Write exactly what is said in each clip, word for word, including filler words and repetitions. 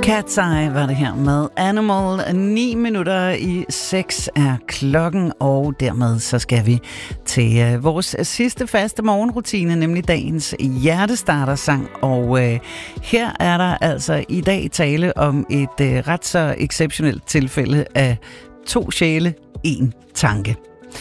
Cat's Eye var det her med Animal. ni minutter i seks er klokken, og dermed så skal vi til øh, vores sidste faste morgenrutine, nemlig dagens hjertestartersang. Og øh, her er der altså i dag tale om et øh, ret så exceptionelt tilfælde af to sjæle, en tanke.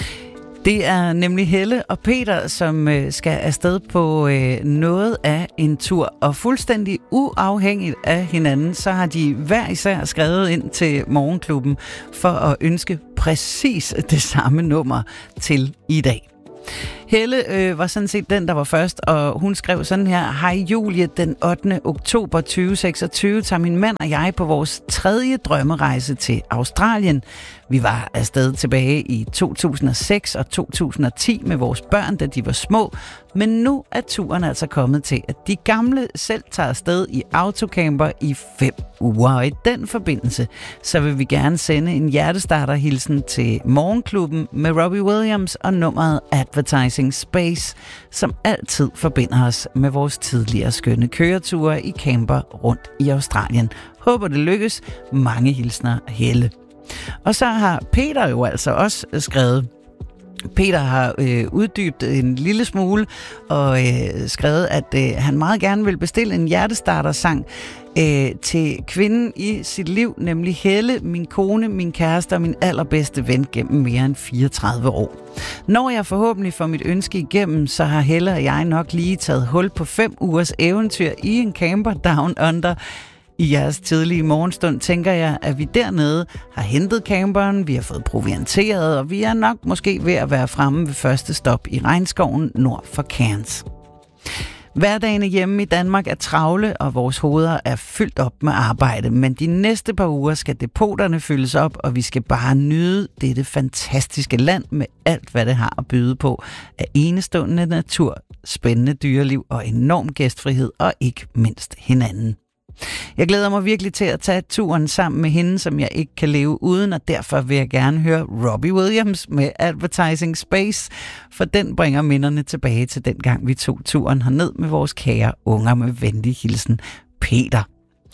Det er nemlig Helle og Peter, som øh, skal afsted på øh, noget af en tur. Og fuldstændig uafhængigt af hinanden, så har de hver især skrevet ind til Morgenklubben for at ønske præcis det samme nummer til i dag. Helle øh, var sådan set den, der var først, og hun skrev sådan her: Hej Julie, den ottende oktober tyve seksogtyve tager min mand og jeg på vores tredje drømmerejse til Australien. Vi var afsted tilbage i to tusind og seks og to tusind og ti med vores børn, da de var små. Men nu er turen altså kommet til, at de gamle selv tager afsted i autocamper i fem uger. Og i den forbindelse, så vil vi gerne sende en hjertestarterhilsen til Morgenklubben med Robbie Williams og nummeret Advertising Space, som altid forbinder os med vores tidligere skønne køreture i camper rundt i Australien. Håber det lykkes. Mange hilsner, Helle. Og så har Peter jo altså også skrevet. Peter har øh, uddybet en lille smule og øh, skrevet, at øh, han meget gerne vil bestille en hjertestartersang øh, til kvinden i sit liv, nemlig Helle, min kone, min kæreste og min allerbedste ven gennem mere end fireogtredive år. Når jeg forhåbentlig får mit ønske igennem, så har Helle og jeg nok lige taget hul på fem ugers eventyr i en camper down under. I jeres tidlige morgenstund tænker jeg, at vi dernede har hentet camperen, vi har fået provianteret, og vi er nok måske ved at være fremme ved første stop i regnskoven nord for Cairns. Hverdagene hjemme i Danmark er travle, og vores hoveder er fyldt op med arbejde, men de næste par uger skal depoterne fyldes op, og vi skal bare nyde dette fantastiske land med alt, hvad det har at byde på af enestående natur, spændende dyreliv og enorm gæstfrihed, og ikke mindst hinanden. Jeg glæder mig virkelig til at tage turen sammen med hende, som jeg ikke kan leve uden, og derfor vil jeg gerne høre Robbie Williams med Advertising Space, for den bringer minderne tilbage til den gang, vi tog turen herned med vores kære unger. Med venlig hilsen, Peter.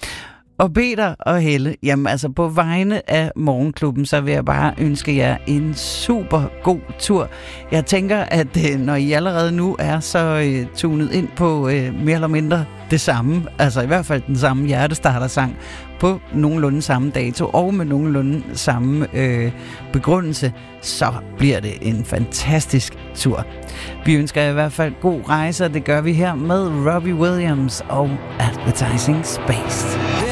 Og Peter og Helle, jamen altså på vegne af Morgenklubben, så vil jeg bare ønske jer en super god tur. Jeg tænker, at øh, når I allerede nu er så øh, tunet ind på øh, mere eller mindre det samme, altså i hvert fald den samme hjertestartersang på nogenlunde samme dato og med nogenlunde samme øh, begrundelse, så bliver det en fantastisk tur. Vi ønsker jer i hvert fald god rejse, og det gør vi her med Robbie Williams og Advertising Space.